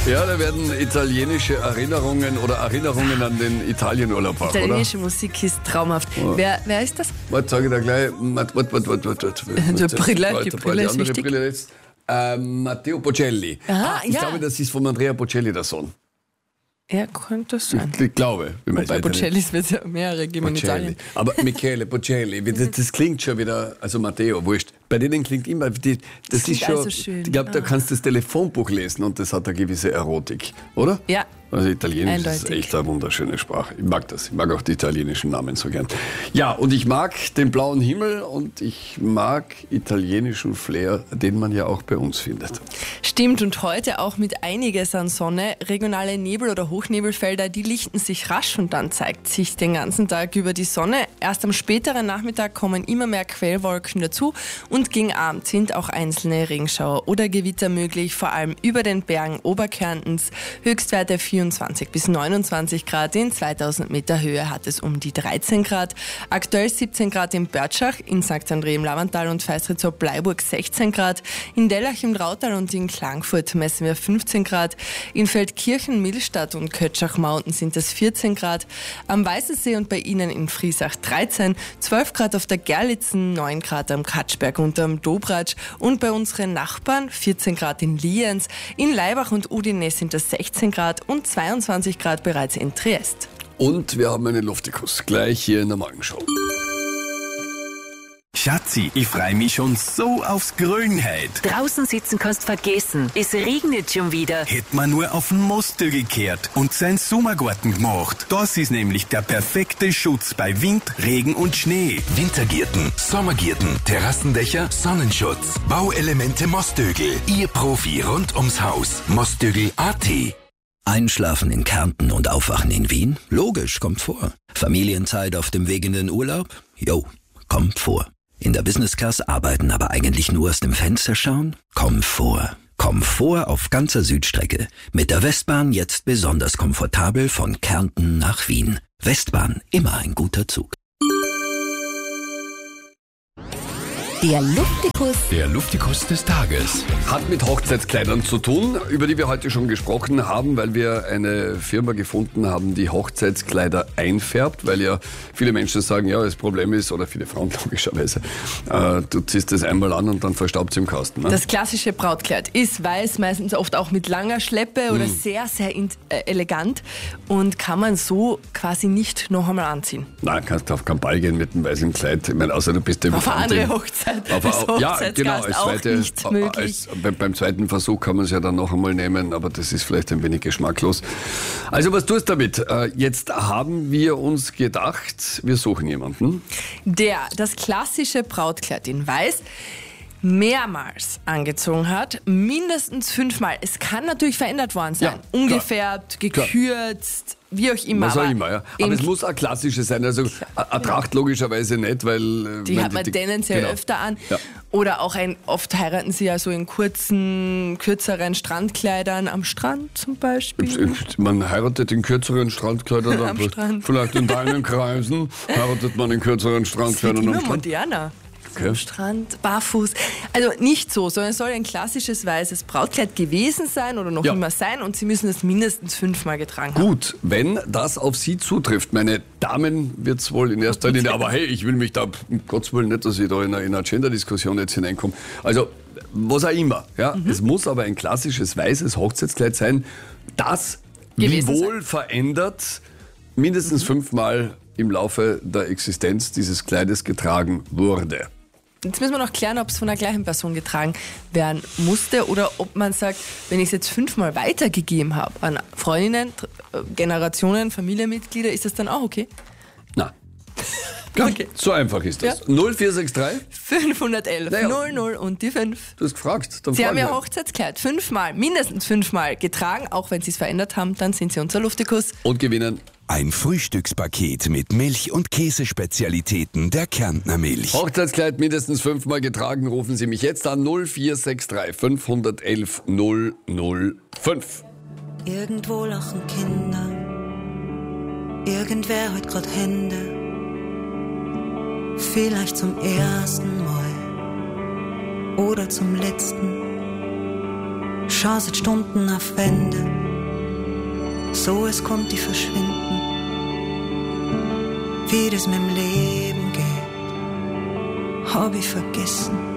Ja, da werden italienische Erinnerungen oder Erinnerungen an den Italienurlaub wach, oder? Italienische Musik ist traumhaft. Oh. Wer ist das? Warte, sage ich da gleich. Die Brille ist andere wichtig. Brille jetzt. Matteo Bocelli. Aha, Ich ja. glaube, das ist von Andrea Bocelli der Sohn. Ja, könnte das sein. Ich glaube. Bei Bocellis wird es ja mehrere geben in Italien. Aber Michele Bocelli, das klingt schon wieder, also Matteo, wurscht. Bei denen klingt immer, das ist schon, also schön. Ich glaube, da kannst du das Telefonbuch lesen und das hat eine gewisse Erotik, oder? Ja. Also Italienisch ist Eindeutig. echt eine wunderschöne Sprache. Ich mag das. Ich mag auch die italienischen Namen so gern. Ja, und ich mag den blauen Himmel und ich mag italienischen Flair, den man ja auch bei uns findet. Stimmt, und heute auch mit einiges an Sonne. Regionale Nebel- oder Hochnebelfelder, die lichten sich rasch und dann zeigt sich den ganzen Tag über die Sonne. Erst am späteren Nachmittag kommen immer mehr Quellwolken dazu und gegen Abend sind auch einzelne Regenschauer oder Gewitter möglich, vor allem über den Bergen Oberkärntens. Höchstwerte 24 bis 29 Grad, in 2000 Meter Höhe hat es um die 13 Grad. Aktuell 17 Grad in Börtschach, in St. André im Lavantal und Feistritz-Bleiburg 16 Grad. In Dellach im Drautal und in Klagenfurt messen wir 15 Grad. In Feldkirchen, Millstatt und Kötschach-Mauten sind es 14 Grad. Am Weißensee und bei Ihnen in Friesach 13, 12 Grad auf der Gerlitzen, 9 Grad am Katschberg und am Dobratsch und bei unseren Nachbarn 14 Grad in Lienz. In Laibach und Udine sind es 16 Grad und 22 Grad bereits in Triest. Und wir haben einen Luftikus, gleich hier in der Morgenshow. Schatzi, ich freu mich schon so aufs Grünheit. Draußen sitzen kannst vergessen. Es regnet schon wieder. Hätt man nur auf den Mostel gekehrt und seinen Sommergarten gemacht. Das ist nämlich der perfekte Schutz bei Wind, Regen und Schnee. Wintergärten, Sommergärten, Terrassendächer, Sonnenschutz, Bauelemente Mostögel. Ihr Profi rund ums Haus. Mostögel.at. Einschlafen in Kärnten und aufwachen in Wien? Logisch, kommt vor. Familienzeit auf dem Weg in den Urlaub? Jo, kommt vor. In der Business Class arbeiten, aber eigentlich nur aus dem Fenster schauen? Komfort. Komfort auf ganzer Südstrecke. Mit der Westbahn jetzt besonders komfortabel von Kärnten nach Wien. Westbahn, immer ein guter Zug. Der Luftikus. Der Luftikus des Tages. Hat mit Hochzeitskleidern zu tun, über die wir heute schon gesprochen haben, weil wir eine Firma gefunden haben, die Hochzeitskleider einfärbt, weil ja viele Menschen sagen, ja, das Problem ist, oder viele Frauen logischerweise, du ziehst das einmal an und dann verstaubt es im Kasten. Ne? Das klassische Brautkleid ist weiß, meistens oft auch mit langer Schleppe oder sehr, sehr elegant und kann man so quasi nicht noch einmal anziehen. Nein, kannst du auf keinen Ball gehen mit einem weißen Kleid. Ich meine, außer du bist Auf eine andere Hochzeit. Ja, genau. Nicht möglich. Beim zweiten Versuch kann man es ja dann noch einmal nehmen, aber das ist vielleicht ein wenig geschmacklos. Also was tust du damit? Jetzt haben wir uns gedacht, wir suchen jemanden. Der das klassische Brautkleid in weiß mehrmals angezogen hat, mindestens 5-mal. Es kann natürlich verändert worden sein. Ja, umgefärbt, gekürzt, wie auch immer. Was auch immer, ja. Aber es muss ein klassisches sein. Also eine Tracht logischerweise nicht, weil... Die hat man tendenziell öfter an. Ja. Oder auch oft heiraten sie ja so in kurzen, kürzeren Strandkleidern am Strand zum Beispiel. Man heiratet in kürzeren Strandkleidern. Am Strand. Vielleicht in deinen Kreisen heiratet man in kürzeren Strandkleidern Immer am Strand. moderner. Okay. Am Strand, barfuß. Also nicht so, sondern es soll ein klassisches weißes Brautkleid gewesen sein oder noch immer sein und Sie müssen es mindestens 5-mal getragen haben. Gut, wenn das auf Sie zutrifft, meine Damen wird es wohl in erster Linie, aber hey, ich will mich da, um Gottes Willen nicht, dass ich da in eine Gender-Diskussion jetzt hineinkomme. Also, was auch immer, ja. Es muss aber ein klassisches weißes Hochzeitskleid sein, das wohl verändert mindestens 5-mal im Laufe der Existenz dieses Kleides getragen wurde. Jetzt müssen wir noch klären, ob es von der gleichen Person getragen werden musste oder ob man sagt, wenn ich es jetzt 5-mal weitergegeben habe an Freundinnen, Generationen, Familienmitglieder, ist das dann auch okay? Na. Ja, Okay. so einfach ist das. Ja. 0463, 511 00 und die 5. du hast gefragt. Dann Sie fragen haben Ihr wir. Hochzeitskleid 5-mal, mindestens 5-mal getragen, auch wenn Sie es verändert haben, dann sind Sie unser Luftikus. Und gewinnen. Ein Frühstückspaket mit Milch- und Käsespezialitäten der Kärntner Milch. Hochzeitskleid mindestens 5-mal getragen, rufen Sie mich jetzt an 0463 511 005. Irgendwo lachen Kinder, irgendwer hat grad Hände, vielleicht zum ersten Mal oder zum letzten. Schau seit Stunden auf Wände, so es konnte ich verschwinden. Wie das mit dem Leben geht, hab ich vergessen.